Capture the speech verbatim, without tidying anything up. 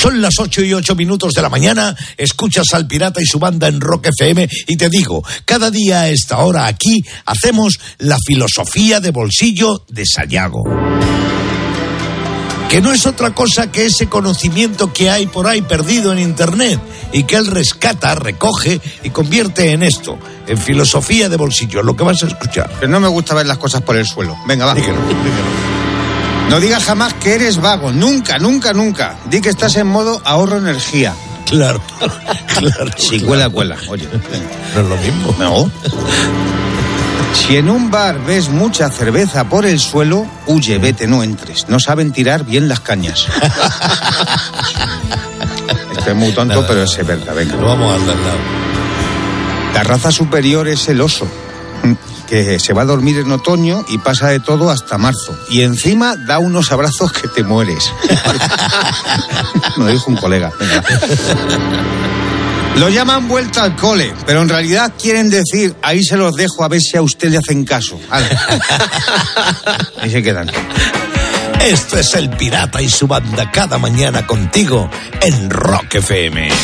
Son las ocho y ocho minutos de la mañana, escuchas al Pirata y su banda en Rock F M y te digo, cada día a esta hora aquí hacemos la filosofía de bolsillo de Sayago. Que no es otra cosa que ese conocimiento que hay por ahí perdido en internet y que él rescata, recoge y convierte en esto, en filosofía de bolsillo, lo que vas a escuchar. Que no me gusta ver las cosas por el suelo. Venga, va. Dígalo, dígalo. No digas jamás que eres vago, nunca, nunca, nunca. Di que estás en modo ahorro energía. Claro, claro. Si claro. cuela, cuela. Oye, no es lo mismo. No. Si en un bar ves mucha cerveza por el suelo, huye, vete, no entres. No saben tirar bien las cañas. Esto es muy tonto, no, pero es verdad, venga. No vamos al lado. La raza superior es el oso, que se va a dormir en otoño y pasa de todo hasta marzo. Y encima da unos abrazos que te mueres. Me lo dijo un colega. Venga. Lo llaman vuelta al cole, pero en realidad quieren decir, ahí se los dejo a ver si a usted le hacen caso. Ahí se quedan. Esto es el Pirata y su banda cada mañana contigo en Rock F M.